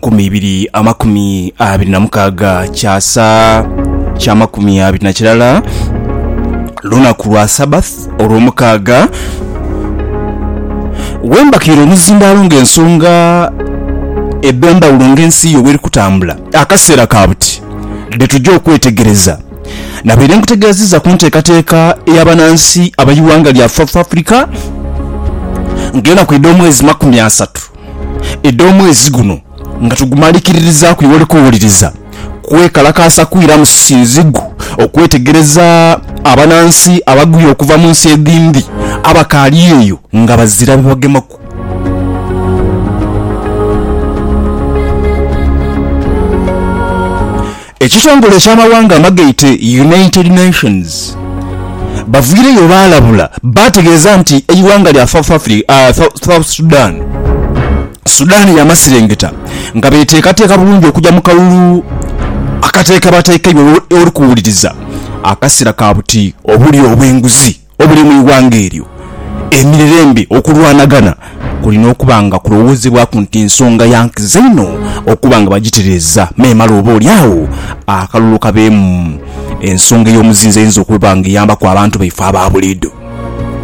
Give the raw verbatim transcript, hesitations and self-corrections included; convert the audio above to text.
nkumi ibiri amakumi abiri na mukaaga kyasa kya makumi abiri na kirala lunaku lwa Sabbath olw'omukaaga wembakira omuzindalo ng'ensonga ebbemba ulunga ensi yo bweri kutambula akaseera ka buti de tujja okwetegereza nabeere nkutegeezeza ku nteekateeka ey'abanansi abayiwanga lya South Africa ngenda ku ed'omwezi makumi asatu ed'omwezi guno nga tugumalikiririza kuyiwoleko owuliriza kwekalakaasa kwira mu sinzigu okwetegereza abanansi abaguye okuva mu nsi edindi abakaali eyo nga bazira bibagemaku. Ekitongole eky'amawanga amagaite United Nations baviireyo baalabula bategeeza nti eyiwanga lya South Africa, uh, South Sudan Sudan yamasirengeta nga beteekateeka bulungi okujja mu kalulu akateeka bateeka oli kuwuliriza akaseera ka buti obuli obw'enguzi obuli mu iwanga eryo emirerembe okulwanagana kulina okuba nga kulowoozebwaku nti ensonga yankiza ino okuba nga bagitereeza meemala oba oliawo akalulu kabeemu ensonga ey'omuzinzi eyinza okuba nga eyambako abantu baife aba buliido.